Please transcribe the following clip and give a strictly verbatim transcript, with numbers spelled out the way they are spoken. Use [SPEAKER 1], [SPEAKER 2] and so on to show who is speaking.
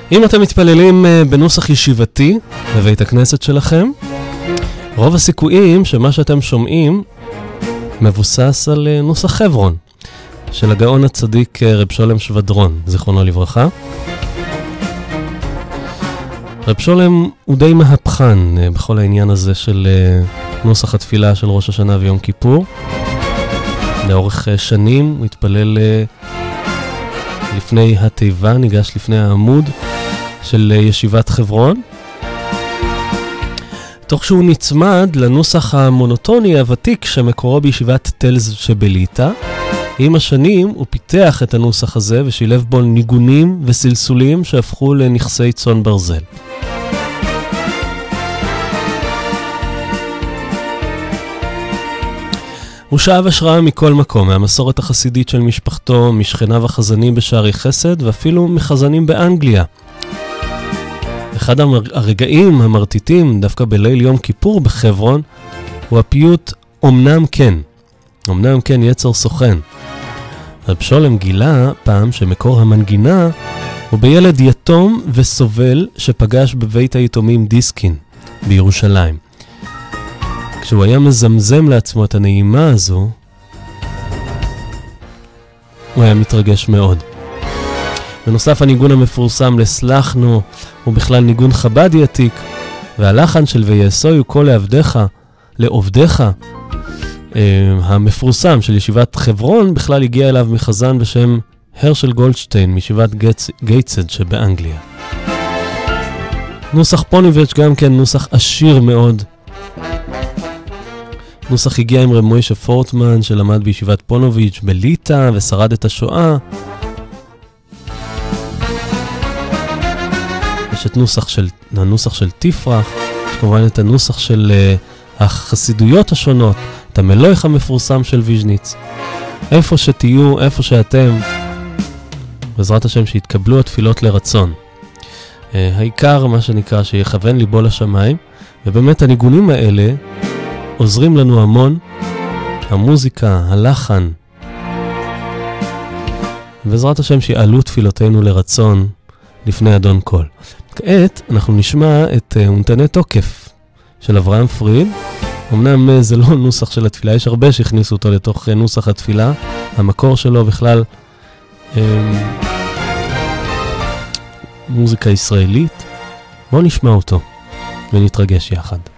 [SPEAKER 1] אם אתם מתפללים בנוסח ישיבתי בבית הכנסת שלכם, רוב הסיכויים שמה שאתם שומעים מבוסס על נוסח חברון של הגאון הצדיק רב שולם שבדרון, זיכרונו לברכה. רב שולם הוא די מהפכן בכל העניין הזה של נוסח התפילה של ראש השנה ויום כיפור. לאורך שנים הוא התפלל לפני התיבה, ניגש לפני העמוד של ישיבת חברון, תוך שהוא נצמד לנוסח המונוטוני הוותיק שמקורו בישיבת טלז שבליטא. עם השנים הוא פיתח את הנוסח הזה ושילב בו ניגונים וסלסולים שהפכו לנכסי צאן ברזל. הוא שאב השראה מכל מקום, מהמסורת החסידית של משפחתו, משכניו החזנים בשערי חסד ואפילו מחזנים באנגליה. אחד הרגעים המרטיטים דווקא בליל יום כיפור בחברון הוא הפיוט אמנם כן, אמנם כן יצר סוכן. רב שולם גילה פעם שמקור המנגינה הוא בילד יתום וסובל שפגש בבית היתומים דיסקין בירושלים. כשהוא היה מזמזם לעצמו את הנעימה הזו, הוא היה מתרגש מאוד. בנוסף, הניגון המפורסם לסלחנו הוא בכלל ניגון חבדי עתיק, והלחן של ויעשוי הוא כל לעבדיך, לעובדיך, המפורסם של ישיבת חברון בכלל הגיע אליו מחזן בשם הרשל גולדשטיין מישיבת גייטסד שבאנגליה. נוסח פוניבץ' גם כן נוסח עשיר מאוד. נוסח הגיע עם רב מוישה פורטמן שלמד בישיבת פונוביץ' בליטא ושרד את השואה. יש את נוסח של, הנוסח של תפרח, יש כמובן את הנוסח של uh, החסידויות השונות, את המלויך המפורסם של ויז'ניץ. איפה שתהיו, איפה שאתם, בעזרת השם שיתקבלו התפילות לרצון. Uh, העיקר מה שנקרא שיכוון ליבו לשמיים, ובאמת הניגונים האלה עוזרים לנו המון, המוזיקה, הלחן. בעזרת השם שיעלו תפילותינו לרצון לפני אדון כל. כעת אנחנו נשמע את אונתני תוקף של אברהם פריד. אמנם זה לא נוסח של התפילה, יש הרבה שהכניסו אותו לתוך נוסח התפילה. המקור שלו בכלל אה, מוזיקה ישראלית. בואו נשמע אותו ונתרגש יחד.